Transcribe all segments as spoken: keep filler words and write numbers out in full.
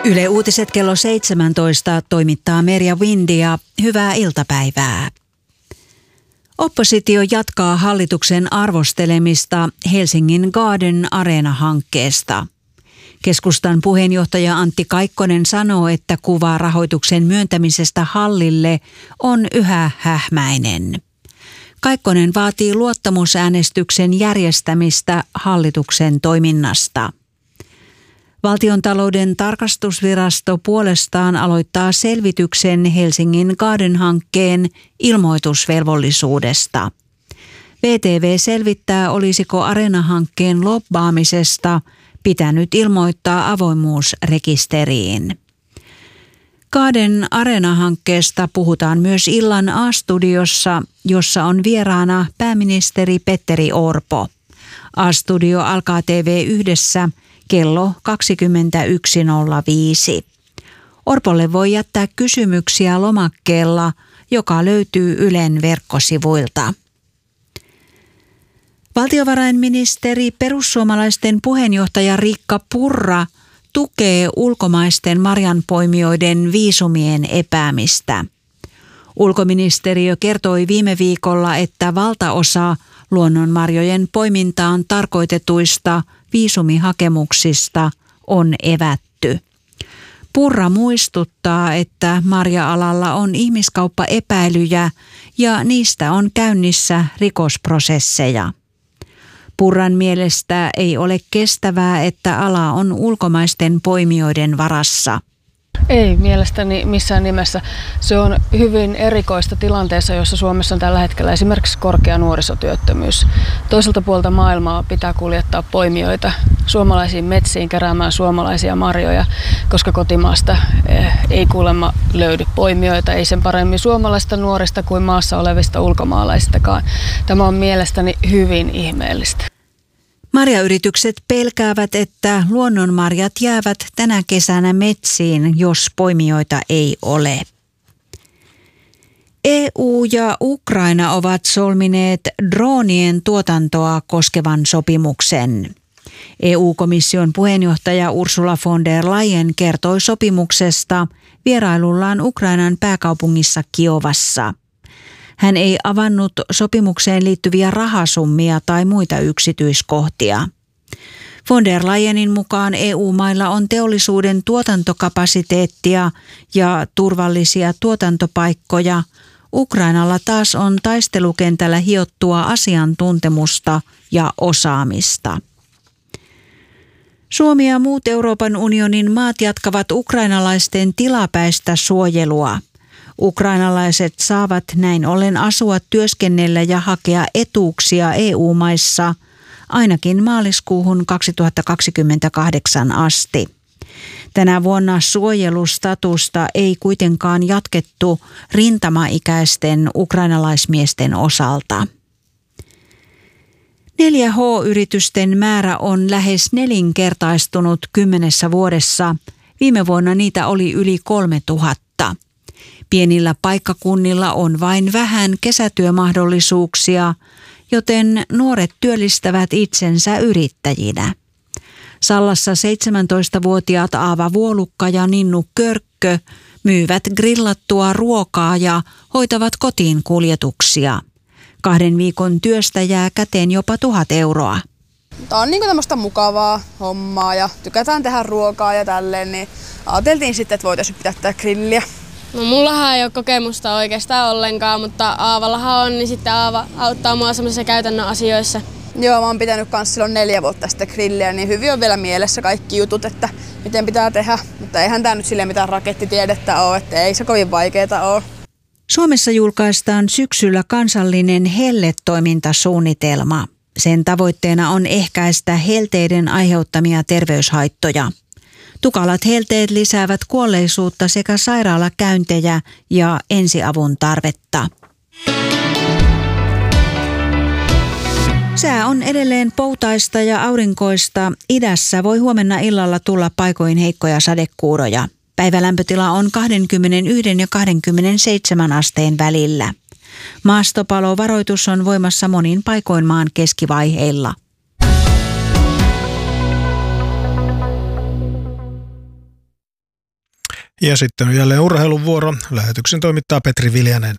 Yle Uutiset kello seitsemäntoista toimittaa Merja Windia. Hyvää iltapäivää. Oppositio jatkaa hallituksen arvostelemista Helsingin Garden Arena-hankkeesta. Keskustan puheenjohtaja Antti Kaikkonen sanoo, että kuva rahoituksen myöntämisestä hallille on yhä hähmäinen. Kaikkonen vaatii luottamusäänestyksen järjestämistä hallituksen toiminnasta. Valtiontalouden tarkastusvirasto puolestaan aloittaa selvityksen Helsingin Garden-hankkeen ilmoitusvelvollisuudesta. V T V selvittää, olisiko Areena-hankkeen lobbaamisesta pitänyt ilmoittaa avoimuusrekisteriin. Garden Arena-hankkeesta puhutaan myös illan A-studiossa, jossa on vieraana pääministeri Petteri Orpo. A-studio alkaa T V yhdessä kello kaksikymmentäyksi nolla viisi. Orpolle voi jättää kysymyksiä lomakkeella, joka löytyy Ylen verkkosivuilta. Valtiovarainministeri perussuomalaisten puheenjohtaja Riikka Purra tukee ulkomaisten marjanpoimijoiden viisumien epäämistä. Ulkoministeriö kertoi viime viikolla, että valtaosa luonnonmarjojen poimintaan tarkoitetuista viisumihakemuksista on evätty. Purra muistuttaa, että marja-alalla on ihmiskauppaepäilyjä ja niistä on käynnissä rikosprosesseja. Purran mielestä ei ole kestävää, että ala on ulkomaisten poimijoiden varassa. Ei mielestäni missään nimessä. Se on hyvin erikoista tilanteessa, jossa Suomessa on tällä hetkellä esimerkiksi korkea nuorisotyöttömyys. Toiselta puolta maailmaa pitää kuljettaa poimijoita suomalaisiin metsiin keräämään suomalaisia marjoja, koska kotimaasta ei kuulemma löydy poimijoita, ei sen paremmin suomalaista nuorista kuin maassa olevista ulkomaalaisistakaan. Tämä on mielestäni hyvin ihmeellistä. Marjayritykset pelkäävät, että luonnonmarjat jäävät tänä kesänä metsiin, jos poimijoita ei ole. E U ja Ukraina ovat solmineet droonien tuotantoa koskevan sopimuksen. E U-komission puheenjohtaja Ursula von der Leyen kertoi sopimuksesta vierailullaan Ukrainan pääkaupungissa Kiovassa. Hän ei avannut sopimukseen liittyviä rahasummia tai muita yksityiskohtia. Von der Leyenin mukaan E U-mailla on teollisuuden tuotantokapasiteettia ja turvallisia tuotantopaikkoja. Ukrainalla taas on taistelukentällä hiottua asiantuntemusta ja osaamista. Suomi ja muut Euroopan unionin maat jatkavat ukrainalaisten tilapäistä suojelua. Ukrainalaiset saavat näin ollen asua, työskennellä ja hakea etuuksia E U-maissa ainakin maaliskuuhun kaksituhattakaksikymmentäkahdeksan asti. Tänä vuonna suojelustatusta ei kuitenkaan jatkettu rintamaikäisten ukrainalaismiesten osalta. neljä H-yritysten määrä on lähes nelinkertaistunut kymmenessä vuodessa. Viime vuonna niitä oli yli kolmetuhatta. Pienillä paikkakunnilla on vain vähän kesätyömahdollisuuksia, joten nuoret työllistävät itsensä yrittäjinä. Sallassa seitsemäntoistavuotiaat Aava Vuolukka ja Ninnu Körkkö myyvät grillattua ruokaa ja hoitavat kotiin kuljetuksia. Kahden viikon työstä jää käteen jopa tuhat euroa. Tämä on niin kuin tämmöistä mukavaa hommaa ja tykätään tehdä ruokaa ja tälleen, niin ajateltiin sitten, että voitaisiin pitää tätä grilliä. No mullahan ei ole kokemusta oikeastaan ollenkaan, mutta Aavallahan on, niin sitten Aava auttaa mua semmoisissa käytännön asioissa. Joo, mä oon pitänyt kans silloin neljä vuotta sitten grilliä, niin hyvin on vielä mielessä kaikki jutut, että miten pitää tehdä. Mutta eihän tää nyt silleen mitään rakettitiedettä ole, että ei se kovin vaikeeta ole. Suomessa julkaistaan syksyllä kansallinen helletoimintasuunnitelma. Sen tavoitteena on ehkäistä helteiden aiheuttamia terveyshaittoja. Tukalat helteet lisäävät kuolleisuutta sekä sairaalakäyntejä ja ensiavun tarvetta. Sää on edelleen poutaista ja aurinkoista. Idässä voi huomenna illalla tulla paikoin heikkoja sadekuuroja. Päivälämpötila on kaksikymmentäyksi ja kaksikymmentäseitsemän asteen välillä. Maastopalovaroitus on voimassa monin paikoin maan keskivaiheilla. Ja sitten on jälleen urheilun vuoro. Lähetyksen toimittaa Petri Viljanen.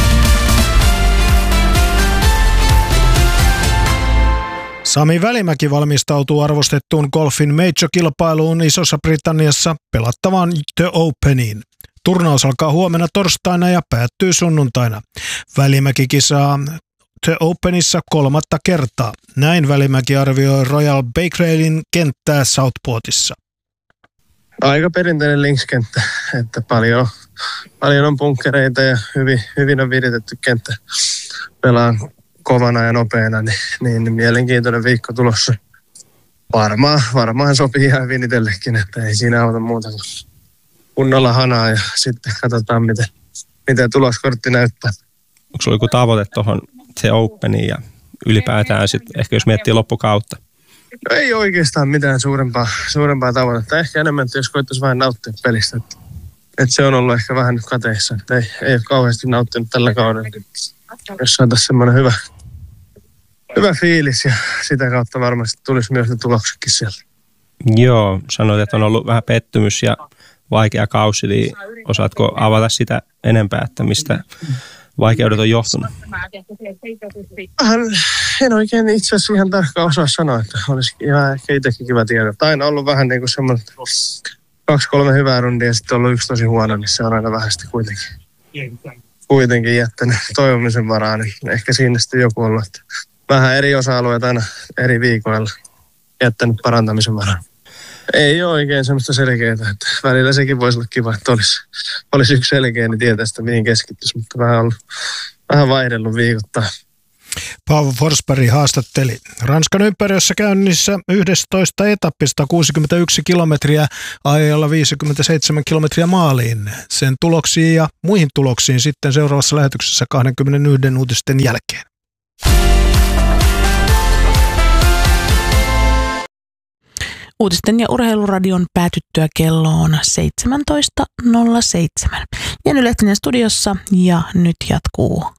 Sami Välimäki valmistautuu arvostettuun golfin major-kilpailuun Isossa Britanniassa pelattavaan The Openiin. Turnaus alkaa huomenna torstaina ja päättyy sunnuntaina. Välimäki kisaa The Openissa kolmatta kertaa. Näin Välimäki arvioi Royal Bakeradyn kenttää Southportissa. Aika perinteinen linkskenttä, että paljon, paljon on bunkkereita ja hyvin, hyvin on viritetty kenttä. Pelaan kovana ja nopeana, niin, niin mielenkiintoinen viikko tulossa. Varmaan, varmaan sopii ihan hyvin itsellekin, että ei siinä auta muuta kuin kunnolla hanaa ja sitten katsotaan, miten, miten tuloskortti näyttää. Onko sulla joku tavoite tuohon The Openiin ja ylipäätään sitten ehkä jos miettii loppukautta? No ei oikeastaan mitään suurempaa, suurempaa tavoitetta. Ehkä enemmän, että jos koittaisi vähän nauttia pelistä. Että, että se on ollut ehkä vähän nyt kateissa, että ei, ei ole kauheasti nauttinut tällä kaudella. Jos saataisiin semmoinen hyvä, hyvä fiilis ja sitä kautta varmasti tulisi myös ne tuloksetkin sieltä. Joo, sanoit, että on ollut vähän pettymys ja vaikea kausi, niin osaatko avata sitä enempää, että mistä vaikeudet on johtunut? Vähän, en oikein itse asiassa ihan tarkkaan osaa sanoa, että olisi ihan ehkä itsekin kiva tiedä. Aina ollut vähän niin kuin semmoinen kaksi, kolme hyvää rundia ja sitten ollut yksi tosi huono, niin se on aina vähän sitten kuitenkin, kuitenkin jättänyt toivomisen varaan. Niin ehkä siinä sitten joku ollut, että vähän eri osa-alueet aina eri viikoilla jättänyt parantamisen varaan. Ei ole oikein semmoista selkeää, että välillä sekin voisi olla kiva, että olisi, olisi yksi selkeä, niin tietää sitä mihin keskittyisi, mutta vähän ollut, vähän vaihdellut viikoittain. Paavo Forsberg haastatteli. Ranskan ympärössä käynnissä yhdestoista etappista kuusikymmentäyksi kilometriä ajalla viisikymmentäseitsemän kilometriä maaliin. Sen tuloksiin ja muihin tuloksiin sitten seuraavassa lähetyksessä kaksikymmentäyksi uutisten jälkeen. Uutisten ja urheiluradion päätyttyä kello on seitsemäntoista nolla seitsemän. Jenny Lehtinen studiossa ja nyt jatkuu